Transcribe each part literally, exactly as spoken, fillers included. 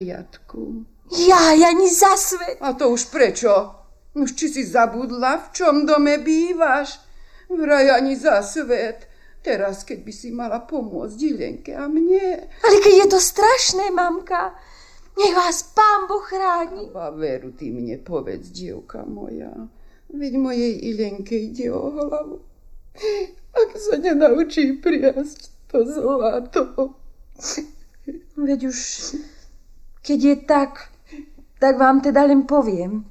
Riadku. Ja, ani za svet. A to už prečo? Už či si zabudla, v čom dome bývaš? Vraj ani za svet. Teraz, keď by si mala pomôcť Ilenke a mne. Ale keď je to strašné, mamka, nech vás Pán Boh chráni. A veru, ty mne povedz, dievka moja. Veď mojej Ilenke ide o hlavu. Ak sa nenaučí priasť to zlato. Veď už, keď je tak, tak vám teda len poviem.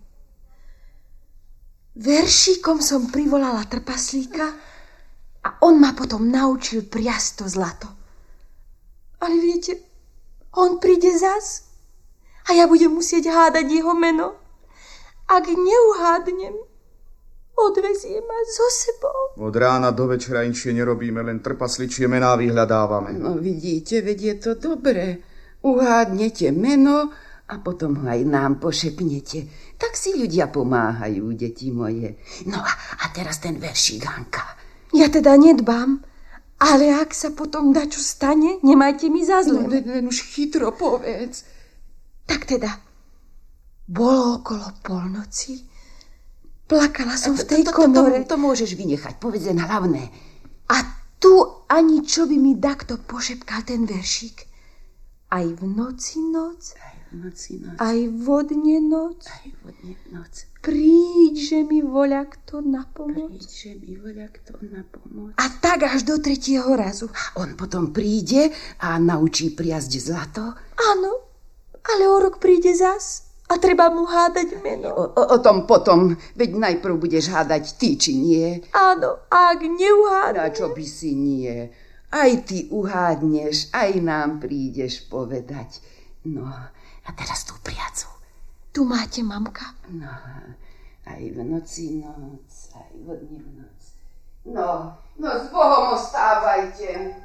Veršíkom som privolala trpaslíka a on ma potom naučil priasť to zlato. Ale viete, on príde zas a ja budem musieť hádať jeho meno. Ak neuhádnem, odvezie ma so sebou. Od rána do večera inšie nerobíme, len trpasličie mená vyhľadávame. No vidíte, veď je to dobré. Uhádnete meno a potom ho aj nám pošepnete. Tak si ľudia pomáhajú, deti moje. No a, a teraz ten veršík, Hanka. Ja teda nedbám, ale ak sa potom dačo stane, nemajte mi za zlé. No len už chytro povedz. Tak teda, bolo okolo polnoci. Plakala som v tej to, to, komore. To, to, to môžeš vynechať, povedz len hlavné. A tu ani čo by mi dakto pošepkal ten veršík. Aj v noci noc, aj v noci noc, aj vodne noc, aj vodne noc. Príďže mi voľakto na pomoc. Príďže mi voľakto na pomoc. A tak až do tretieho razu. A on potom príde a naučí priasť zlato? Áno, ale o rok príde zas a treba mu hádať meno. O, o, o tom potom, veď najprv budeš hádať ty, či nie? Áno, ak neuhádne. A čo by si nie? Aj ty uhádneš, aj nám prídeš povedať. No, a teraz tú priacu. Tu máte, mamka. No, aj v noci noc, aj vodne v noc. No, no s Bohom ostávajte.